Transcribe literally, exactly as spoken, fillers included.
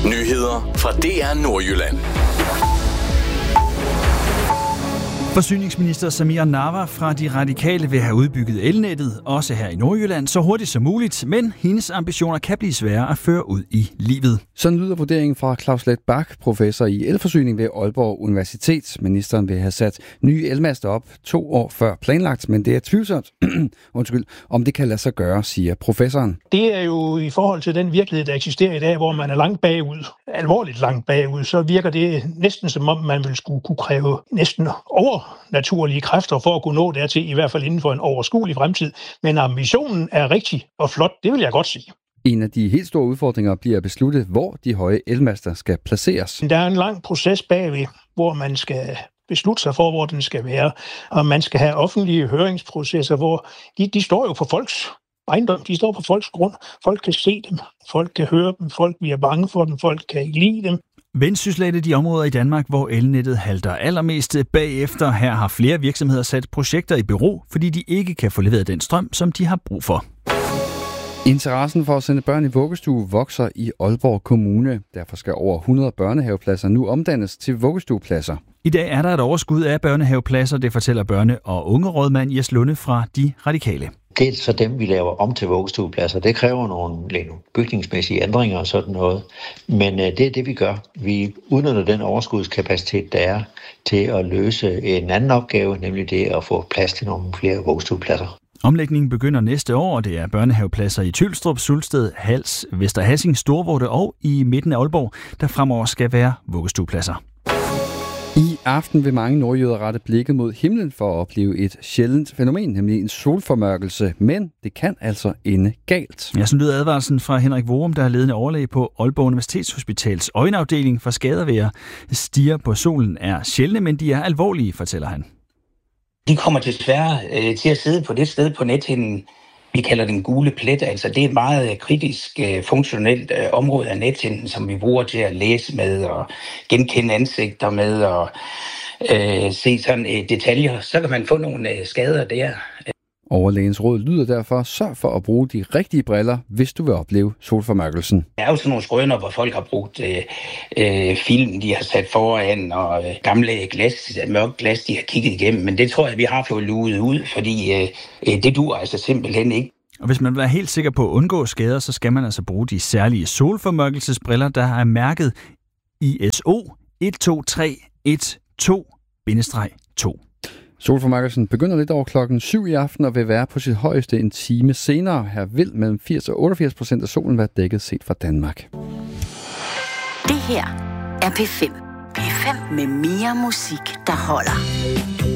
Nyheder fra D R Nordjylland. Forsyningsminister Samira Nawa fra De Radikale vil have udbygget elnettet, også her i Nordjylland, så hurtigt som muligt, men hendes ambitioner kan blive svære at føre ud i livet. Sådan lyder vurderingen fra Claus Leth Bach, professor i elforsyning ved Aalborg Universitet. Ministeren vil have sat nye elmaster op to år før planlagt, men det er tvivlsomt, undskyld, om det kan lade sig gøre, siger professoren. Det er jo i forhold til den virkelighed, der eksisterer i dag, hvor man er langt bagud, alvorligt langt bagud, så virker det næsten som om, man vil skulle kunne kræve næsten over naturlige kræfter for at kunne nå dertil, i hvert fald inden for en overskuelig fremtid. Men ambitionen er rigtig og flot, det vil jeg godt sige. En af de helt store udfordringer bliver at beslutte, hvor de høje elmaster skal placeres. Der er en lang proces bagved, hvor man skal beslutte sig for, hvor den skal være, og man skal have offentlige høringsprocesser, hvor de, de står jo på folks ejendom, de står på folks grund. Folk kan se dem, folk kan høre dem, folk bliver bange for dem, folk kan ikke lide dem. Vendsyssel er de områder i Danmark, hvor elnettet halter allermest bagefter. Her har flere virksomheder sat projekter i bero, fordi de ikke kan få leveret den strøm, som de har brug for. Interessen for at sende børn i vuggestue vokser i Aalborg Kommune. Derfor skal over hundrede børnehavepladser nu omdannes til vuggestuepladser. I dag er der et overskud af børnehavepladser, det fortæller børne- og ungerådmand Jes Lunde fra De Radikale. Det er så dem, vi laver om til vuggestuepladser. Det kræver nogle, nogle bygningsmæssige ændringer og sådan noget. Men øh, det er det, vi gør. Vi udnytter den overskudskapacitet, der er til at løse en anden opgave, nemlig det at få plads til nogle flere vuggestuepladser. Omlægningen begynder næste år, og det er børnehavepladser i Tylstrup, Sulsted, Hals, Vester Hassing, Storvorde og i midten af Aalborg, der fremover skal være vuggestuepladser. I aften vil mange nordjyder rette blikket mod himlen for at opleve et sjældent fænomen, nemlig en solformørkelse, men det kan altså ende galt. Ja, sådan lyder advarslen fra Henrik Vorum, der er ledende overlæge på Aalborg Universitetshospitals øjenafdeling for skader ved at stirre på solen er sjældne, men de er alvorlige, fortæller han. De kommer desværre øh, til at sidde på det sted på nethinden, vi kalder den gule plet. Altså det er et meget kritisk, øh, funktionelt øh, område af nethinden, som vi bruger til at læse med og genkende ansigter med og øh, se sådan øh, detaljer. Så kan man få nogle øh, skader der. Overlægens råd lyder derfor, sørg for at bruge de rigtige briller, hvis du vil opleve solformørkelsen. Der er jo sådan nogle skrøner, hvor folk har brugt øh, øh, film, de har sat foran, og øh, gamle glas, mørke glas, de har kigget igennem. Men det tror jeg, vi har fået luet ud, fordi øh, det duer altså simpelthen ikke. Og hvis man vil være helt sikker på at undgå skader, så skal man altså bruge de særlige solformørkelsesbriller, der er mærket I S O et to tre et to to. Solformørkelsen begynder lidt over klokken syv i aften og vil være på sit højeste en time senere. Her vil mellem firs og otteogfirs procent af solen være dækket set fra Danmark. Det her er P fem. P fem med mere musik, der holder.